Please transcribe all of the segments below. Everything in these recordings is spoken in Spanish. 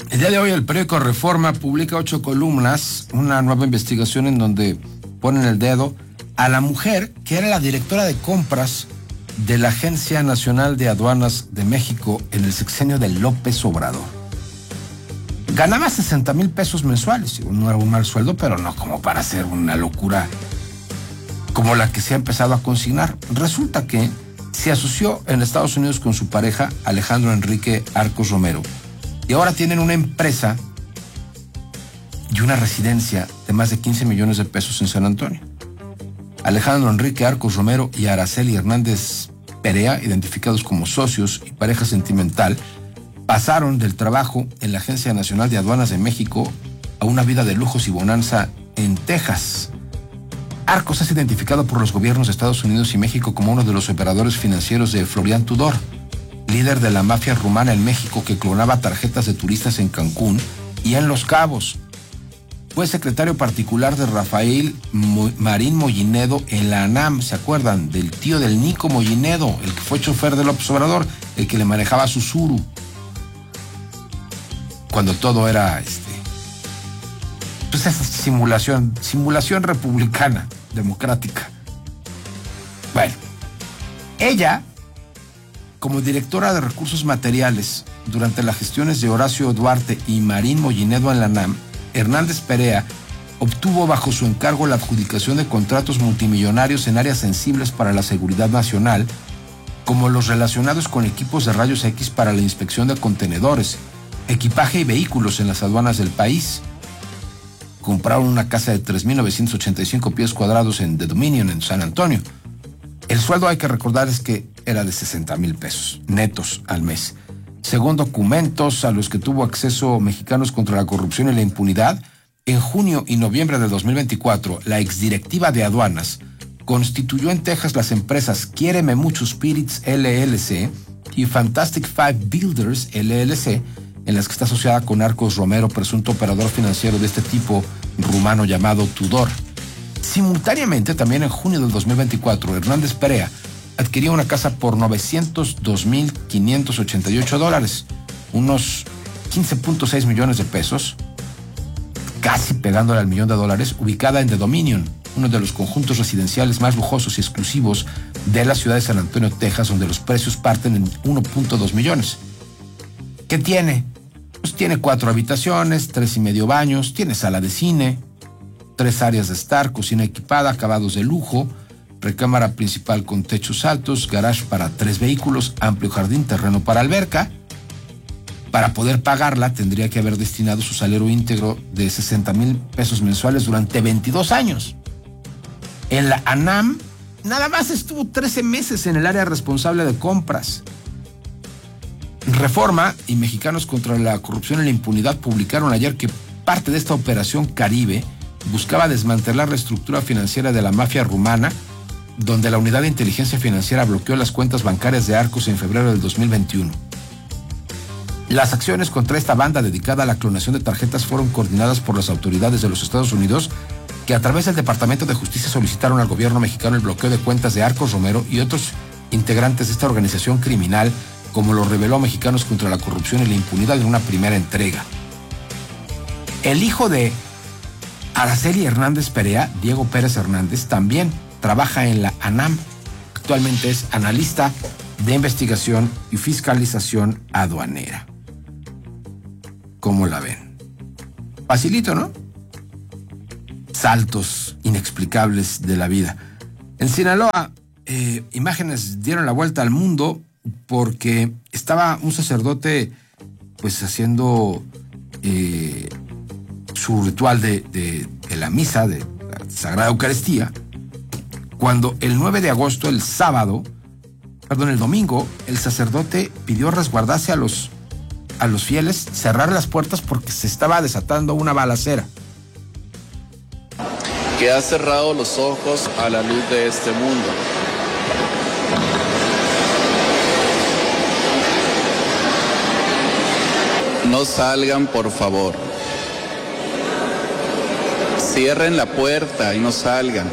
El día de hoy el periódico Reforma publica 8 columnas, una nueva investigación en donde ponen el dedo a la mujer que era la directora de compras de la Agencia Nacional de Aduanas de México en el sexenio de López Obrador. Ganaba 60,000 pesos mensuales, no era un mal sueldo, pero no como para hacer una locura como la que se ha empezado a consignar. Resulta que se asoció en Estados Unidos con su pareja Alejandro Enrique Arcos Romero y ahora tienen una empresa y una residencia de más de 15 millones de pesos en San Antonio. Alejandro Enrique Arcos Romero y Araceli Hernández Perea, identificados como socios y pareja sentimental, pasaron del trabajo en la Agencia Nacional de Aduanas de México a una vida de lujos y bonanza en Texas. Arcos es identificado por los gobiernos de Estados Unidos y México como uno de los operadores financieros de Florian Tudor, líder de la mafia rumana en México que clonaba tarjetas de turistas en Cancún y en Los Cabos. Fue secretario particular de Rafael Marín Mollinedo en la ANAM, ¿se acuerdan? Del tío del Nico Mollinedo, el que fue chofer de López Obrador, el que le manejaba su Suru. Cuando todo era, pues esa simulación republicana, democrática. Bueno, ella, como directora de recursos materiales durante las gestiones de Horacio Duarte y Marín Mollinedo en la ANAM, Hernández Perea obtuvo bajo su encargo la adjudicación de contratos multimillonarios en áreas sensibles para la seguridad nacional, como los relacionados con equipos de rayos X para la inspección de contenedores, equipaje y vehículos en las aduanas del país. Compraron una casa de 3,985 pies cuadrados en The Dominion, en San Antonio. El sueldo, hay que recordar, es que era de 60,000 pesos netos al mes. Según documentos a los que tuvo acceso Mexicanos contra la Corrupción y la Impunidad, en junio y noviembre de 2024, la exdirectiva de aduanas constituyó en Texas las empresas Quiéreme Mucho Spirits LLC y Fantastic Five Builders LLC, en las que está asociada con Arcos Romero, presunto operador financiero de este tipo rumano llamado Tudor. Simultáneamente, también en junio del 2024, Hernández Perea adquirió una casa por $902,588, unos 15.6 millones de pesos, casi pegándole al $1,000,000, ubicada en The Dominion, uno de los conjuntos residenciales más lujosos y exclusivos de la ciudad de San Antonio, Texas, donde los precios parten en 1.2 millones. ¿Qué tiene? Pues tiene 4 habitaciones, 3,5 baños, tiene sala de cine, 3 áreas de estar, cocina equipada, acabados de lujo, recámara principal con techos altos, garage para 3 vehículos, amplio jardín, terreno para alberca. Para poder pagarla tendría que haber destinado su salario íntegro de 60,000 pesos mensuales durante 22 años. En la ANAM nada más estuvo 13 meses en el área responsable de compras. Reforma y Mexicanos contra la Corrupción y la Impunidad publicaron ayer que parte de esta operación Caribe buscaba desmantelar la estructura financiera de la mafia rumana, donde la Unidad de Inteligencia Financiera bloqueó las cuentas bancarias de Arcos en febrero del 2021. Las acciones contra esta banda dedicada a la clonación de tarjetas fueron coordinadas por las autoridades de los Estados Unidos, que a través del Departamento de Justicia solicitaron al gobierno mexicano el bloqueo de cuentas de Arcos Romero y otros integrantes de esta organización criminal, como lo reveló Mexicanos contra la Corrupción y la Impunidad en una primera entrega. El hijo de Araceli Hernández Perea, Diego Pérez Hernández, también trabaja en la ANAM. Actualmente es analista de investigación y fiscalización aduanera. ¿Cómo la ven? Facilito, ¿no? Saltos inexplicables de la vida. En Sinaloa, imágenes dieron la vuelta al mundo porque estaba un sacerdote pues haciendo su ritual de la misa, de la Sagrada Eucaristía, cuando el 9 de agosto, el domingo, el sacerdote pidió resguardarse a los fieles, cerrar las puertas porque se estaba desatando una balacera. Que ha cerrado los ojos a la luz de este mundo. No salgan, por favor. Cierren la puerta y no salgan.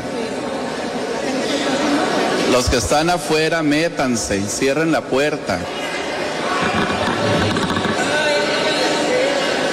Los que están afuera, métanse y cierren la puerta.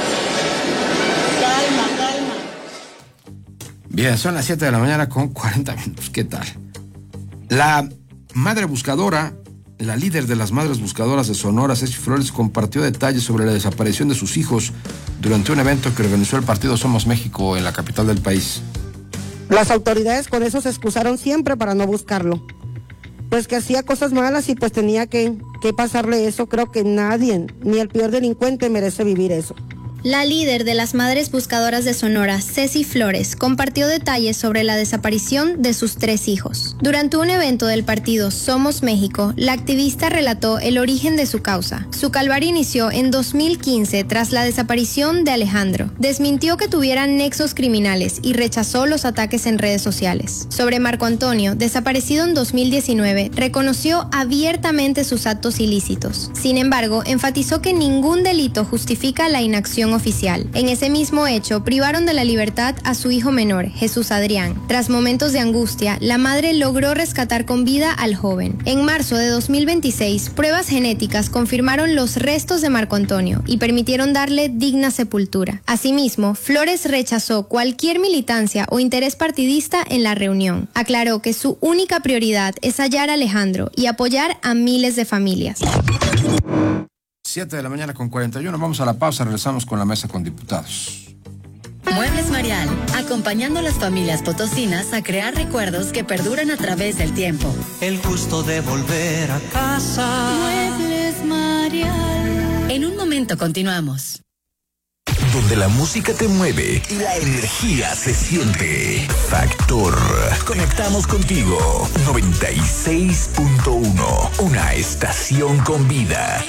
Bien, son las 7 de la mañana con 40 minutos. ¿Qué tal? La madre buscadora, la líder de las madres buscadoras de Sonora, Ceci Flores, compartió detalles sobre la desaparición de sus hijos durante un evento que organizó el partido Somos México en la capital del país. Las autoridades con eso se excusaron siempre para no buscarlo. Pues que hacía cosas malas y pues tenía que pasarle eso. Creo que nadie, ni el peor delincuente, merece vivir eso. La líder de las Madres Buscadoras de Sonora, Ceci Flores, compartió detalles sobre la desaparición de sus 3 hijos. Durante un evento del partido Somos México, la activista relató el origen de su causa. Su calvario inició en 2015 tras la desaparición de Alejandro. Desmintió que tuvieran nexos criminales y rechazó los ataques en redes sociales. Sobre Marco Antonio, desaparecido en 2019, reconoció abiertamente sus actos ilícitos. Sin embargo, enfatizó que ningún delito justifica la inacción oficial. En ese mismo hecho, privaron de la libertad a su hijo menor, Jesús Adrián. Tras momentos de angustia, la madre logró rescatar con vida al joven. En marzo de 2026, pruebas genéticas confirmaron los restos de Marco Antonio y permitieron darle digna sepultura. Asimismo, Flores rechazó cualquier militancia o interés partidista en la reunión. Aclaró que su única prioridad es hallar a Alejandro y apoyar a miles de familias. 7 de la mañana con 41, vamos a la pausa, regresamos con la mesa con diputados. Muebles Marial, acompañando a las familias potosinas a crear recuerdos que perduran a través del tiempo. El gusto de volver a casa. Muebles Marial. En un momento continuamos. Donde la música te mueve y la energía se siente. Factor. Conectamos contigo. 96.1. Una estación con vida.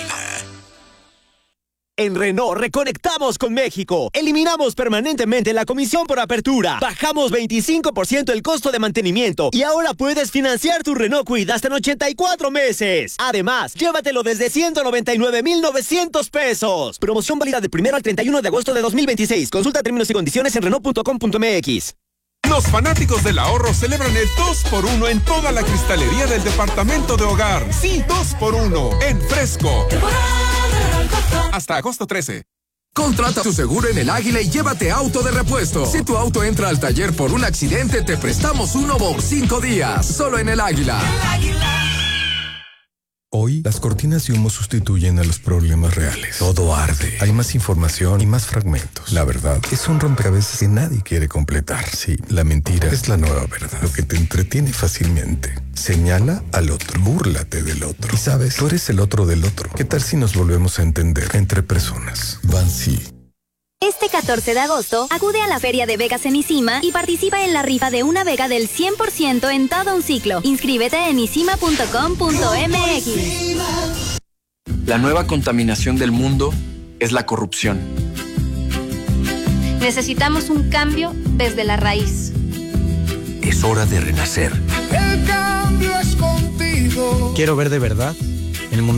En Renault reconectamos con México. Eliminamos permanentemente la comisión por apertura. Bajamos 25% el costo de mantenimiento. Y ahora puedes financiar tu Renault Kwid hasta en 84 meses. Además, llévatelo desde 199,900 pesos. Promoción válida del 1 al 31 de agosto de 2026. Consulta términos y condiciones en Renault.com.mx. Los fanáticos del ahorro celebran el 2x1 en toda la cristalería del departamento de hogar. Sí, 2x1 en Fresco. Hasta agosto 13. Contrata tu seguro en El Águila y llévate auto de repuesto. Si tu auto entra al taller por un accidente, te prestamos uno por 5 días. Solo en El Águila. El Águila. Hoy, las cortinas de humo sustituyen a los problemas reales. Todo arde. Hay más información y más fragmentos. La verdad es un rompecabezas que nadie quiere completar. Sí, la mentira es la nueva verdad. Lo que te entretiene fácilmente. Señala al otro. Búrlate del otro. Y sabes, tú eres el otro del otro. ¿Qué tal si nos volvemos a entender entre personas? Bansi. Este 14 de agosto, acude a la Feria de Vegas en Isima y participa en la rifa de una Vega del 100% en todo un ciclo. Inscríbete en isima.com.mx. La nueva contaminación del mundo es la corrupción. Necesitamos un cambio desde la raíz. Es hora de renacer. El cambio es contigo. Quiero ver de verdad el mundo